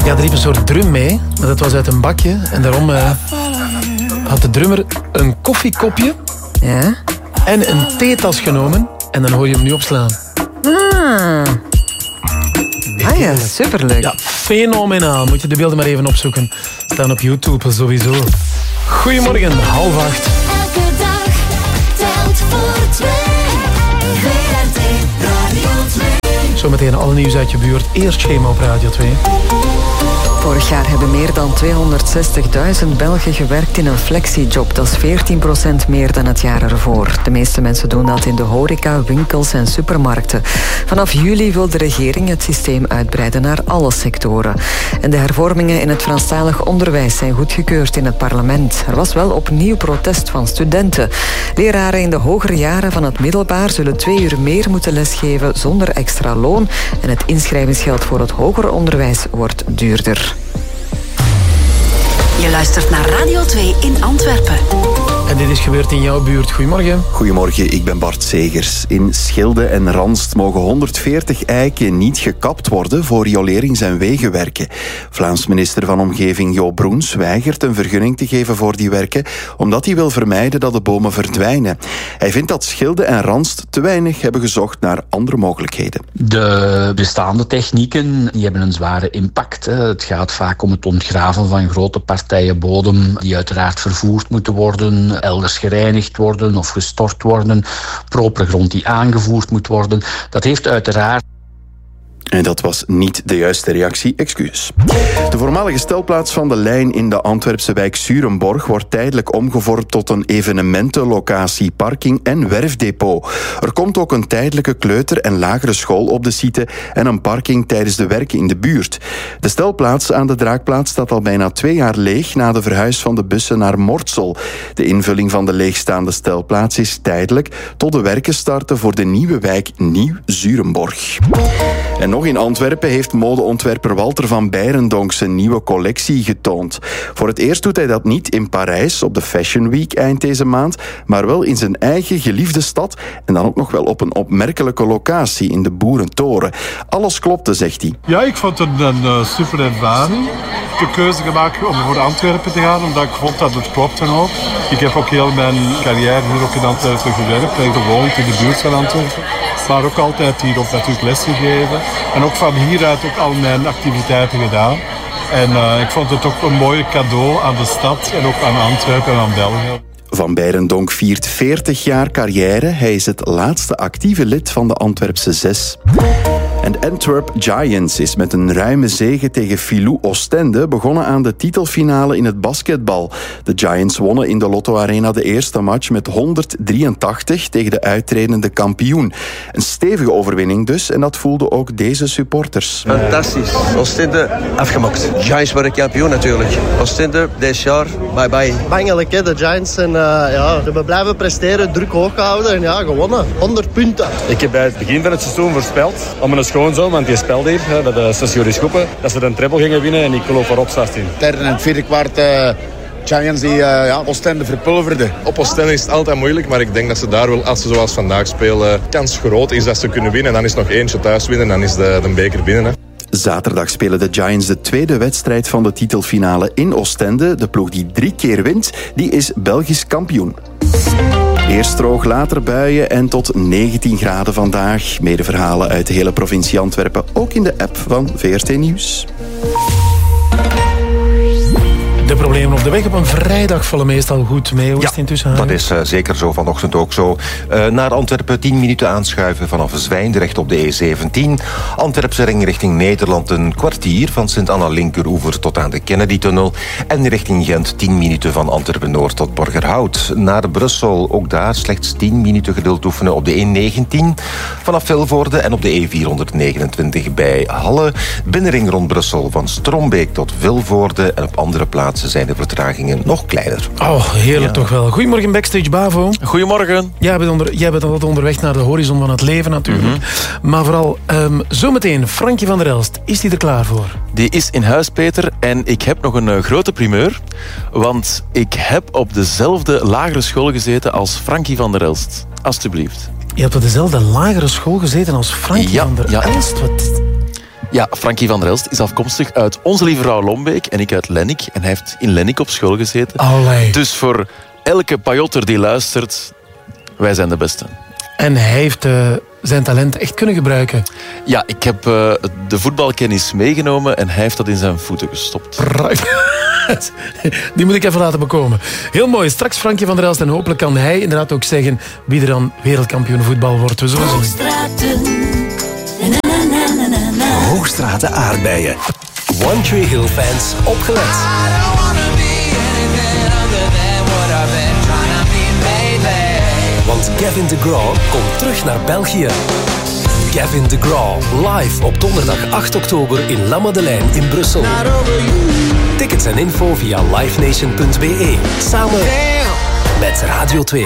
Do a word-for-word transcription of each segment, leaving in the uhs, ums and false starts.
Ja, er liep een soort drum mee, maar dat was uit een bakje. En daarom uh, had de drummer een koffiekopje ja? en een theetas genomen. En dan hoor je hem nu opslaan. Ah, ah ja, superleuk. Ja, fenomenaal. Moet je de beelden maar even opzoeken. Staan op YouTube sowieso. Goedemorgen, half acht. Elke dag telt voor twee. V R T Radio twee. Zometeen alle nieuws uit je buurt. Eerst Schema op Radio twee. Vorig jaar hebben meer dan tweehonderdzestigduizend Belgen gewerkt in een flexiejob. Dat is veertien procent meer dan het jaar ervoor. De meeste mensen doen dat in de horeca, winkels en supermarkten. Vanaf juli wil de regering het systeem uitbreiden naar alle sectoren. En de hervormingen in het Franstalig onderwijs zijn goedgekeurd in het parlement. Er was wel opnieuw protest van studenten. Leraren in de hogere jaren van het middelbaar zullen twee uur meer moeten lesgeven zonder extra loon. En het inschrijvingsgeld voor het hoger onderwijs wordt duurder. Je luistert naar Radio twee in Antwerpen. En dit is gebeurd in jouw buurt. Goedemorgen. Goedemorgen, ik ben Bart Segers. In Schilde en Ranst mogen honderdveertig eiken niet gekapt worden voor riolerings- en wegenwerken. Vlaams minister van Omgeving Jo Broens weigert een vergunning te geven voor die werken, omdat hij wil vermijden dat de bomen verdwijnen. Hij vindt dat Schilde en Ranst te weinig hebben gezocht naar andere mogelijkheden. De bestaande technieken die hebben een zware impact. Het gaat vaak om het ontgraven van grote partijen bodem die uiteraard vervoerd moeten worden, elders gereinigd worden of gestort worden, propere grond die aangevoerd moet worden. Dat heeft uiteraard... En dat was niet de juiste reactie, excuus. De voormalige stelplaats van de lijn in de Antwerpse wijk Surenborg wordt tijdelijk omgevormd tot een evenementenlocatie, parking en werfdepot. Er komt ook een tijdelijke kleuter- en lagere school op de site en een parking tijdens de werken in de buurt. De stelplaats aan de Draakplaats staat al bijna twee jaar leeg na de verhuis van de bussen naar Mortsel. De invulling van de leegstaande stelplaats is tijdelijk tot de werken starten voor de nieuwe wijk Nieuw-Surenborg. En nog in Antwerpen heeft modeontwerper Walter van Beirendonck zijn nieuwe collectie getoond. Voor het eerst doet hij dat niet in Parijs op de Fashion Week eind deze maand, maar wel in zijn eigen geliefde stad en dan ook nog wel op een opmerkelijke locatie in de Boerentoren. Alles klopte, zegt hij. Ja, ik vond het een uh, super ervaring. Ik heb de keuze gemaakt om voor Antwerpen te gaan, omdat ik vond dat het klopte ook. Ik heb ook heel mijn carrière hier ook in Antwerpen gewerkt en gewoond in de buurt van Antwerpen. Maar ook altijd hier ook natuurlijk lesgegeven. En ook van hieruit ook al mijn activiteiten gedaan. En uh, ik vond het ook een mooi cadeau aan de stad en ook aan Antwerpen en aan België. Van Beirendonck viert veertig jaar carrière. Hij is het laatste actieve lid van de Antwerpse Zes. En Antwerp Giants is met een ruime zege tegen Filou Oostende begonnen aan de titelfinale in het basketbal. De Giants wonnen in de Lotto Arena de eerste match met honderddrieëntachtig tegen de uitredende kampioen. Een stevige overwinning dus, en dat voelden ook deze supporters. Fantastisch. Oostende afgemokt. Giants worden kampioen natuurlijk. Oostende, dit jaar, bye bye. Bangelijk, hè, de Giants. En, uh, ja, ze hebben blijven presteren, druk hoog gehouden en ja, gewonnen. honderd punten. Ik heb bij het begin van het seizoen voorspeld, om een schoonzoon, want die speelde hier, hè, bij de Sint-Joris Schoepen, dat ze een treble gingen winnen en ik geloof erop zat in. Derde en vierde kwart uh, Giants die uh, ja, Oostende verpulverden. Op Oostende is het altijd moeilijk, maar ik denk dat ze daar wel, als ze zoals vandaag spelen, kans groot is dat ze kunnen winnen. En dan is nog eentje thuis winnen, dan is de, de beker binnen. Hè. Zaterdag spelen de Giants de tweede wedstrijd van de titelfinale in Oostende. De ploeg die drie keer wint, die is Belgisch kampioen. Eerst droog, later buien en tot negentien graden vandaag. Mede verhalen uit de hele provincie Antwerpen, ook in de app van V R T Nieuws. De problemen op de weg op een vrijdag vallen meestal goed mee. Hoe is het intussen? Ja, dat is uh, zeker zo. Vanochtend ook zo. Uh, naar Antwerpen tien minuten aanschuiven vanaf Zwijndrecht op de E zeventien. Antwerpse ring richting Nederland een kwartier van Sint-Anna linkeroever tot aan de Kennedy-tunnel. En richting Gent tien minuten van Antwerpen-Noord tot Borgerhout. Naar Brussel, ook daar slechts tien minuten geduld oefenen op de E negentien. Vanaf Vilvoorde en op de E vierhonderdnegenentwintig bij Halle. Binnenring rond Brussel van Strombeek tot Vilvoorde. En op andere plaatsen zijn de vertragingen nog kleiner. Oh, heerlijk ja. Toch wel. Goedemorgen Backstage Bavo. Goedemorgen. Jij bent, onder, jij bent altijd onderweg naar de horizon van het leven natuurlijk. Mm-hmm. Maar vooral um, zometeen, Frankie van der Elst. Is die er klaar voor? Die is in huis, Peter. En ik heb nog een uh, grote primeur. Want ik heb op dezelfde lagere school gezeten als Frankie van der Elst. Alsjeblieft. Je hebt op dezelfde lagere school gezeten als Frankie ja, van der ja. Elst? Wat... Ja, Frankie van der Elst is afkomstig uit Onze Lieve Vrouw Lombeek en ik uit Lennik. En hij heeft in Lennik op school gezeten. Allee. Dus voor elke pajotter die luistert, wij zijn de beste. En hij heeft uh, zijn talent echt kunnen gebruiken. Ja, ik heb uh, de voetbalkennis meegenomen en hij heeft dat in zijn voeten gestopt. Die moet ik even laten bekomen. Heel mooi. Straks Frankie van der Elst en hopelijk kan hij inderdaad ook zeggen wie er dan wereldkampioen voetbal wordt. We zullen zien. Hoogstraten. Na, na, na, na, na, na. Hoogstraten aardbeien. One Tree Hill fans, opgelet. Want Gavin DeGraw komt terug naar België. Gavin DeGraw, live op donderdag acht oktober in La Madeleine in Brussel. Tickets en info via livenation punt b e. Samen met Radio twee.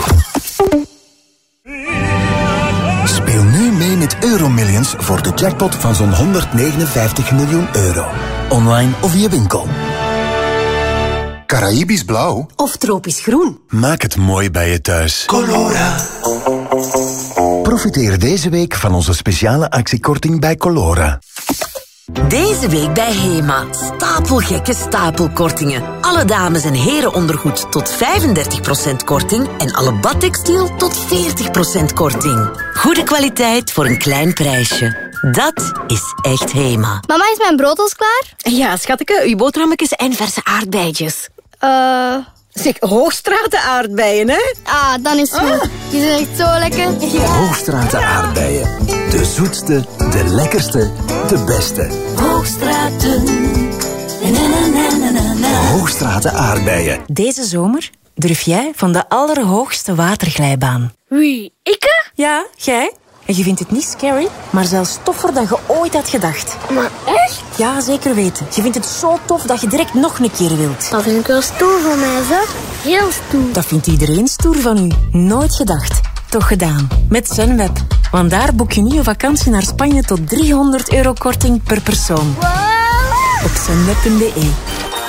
Speel nu mee met Euromillions voor de jackpot van zo'n honderdnegenenvijftig miljoen euro. Online of via winkel. Caraïbisch blauw? Of tropisch groen? Maak het mooi bij je thuis. Colora. Profiteer deze week van onze speciale actiekorting bij Colora. Deze week bij Hema. Stapelgekke stapelkortingen. Alle dames- en herenondergoed tot vijfendertig procent korting en alle badtextiel tot veertig procent korting. Goede kwaliteit voor een klein prijsje. Dat is echt Hema. Mama, is mijn brood al klaar? Ja, schatje, uw boterhammetjes en verse aardbeidjes. Eh... Uh... Zeg, Hoogstraten aardbeien, hè? Ah, dan is het goed. Ah. Die zijn echt zo lekker. Ja. Hoogstraten aardbeien. De zoetste, de lekkerste, de beste. Hoogstraten. Na, na, na, na, na. Hoogstraten aardbeien. Deze zomer durf jij van de allerhoogste waterglijbaan. Wie, ikke? Ja, jij. En je vindt het niet scary, maar zelfs toffer dan je ooit had gedacht. Maar echt? Ja, zeker weten. Je vindt het zo tof dat je direct nog een keer wilt. Dat vind ik wel stoer van mij, zeg. Heel stoer. Dat vindt iedereen stoer van u. Nooit gedacht. Toch gedaan. Met Sunweb. Want daar boek je nu een vakantie naar Spanje tot driehonderd euro korting per persoon. Wow. Op sunweb punt b e.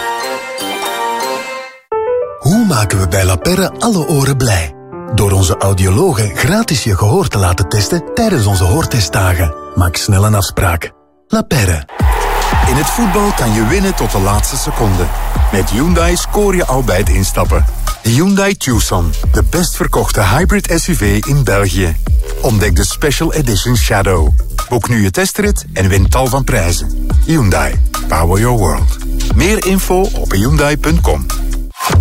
Hoe maken we bij La Perre alle oren blij? Door onze audiologen gratis je gehoor te laten testen tijdens onze hoortestdagen. Maak snel een afspraak. La Perre. In het voetbal kan je winnen tot de laatste seconde. Met Hyundai scoor je al bij het instappen. Hyundai Tucson, de best verkochte hybrid S U V in België. Ontdek de Special Edition Shadow. Boek nu je testrit en win tal van prijzen. Hyundai. Power your world. Meer info op hyundai punt com.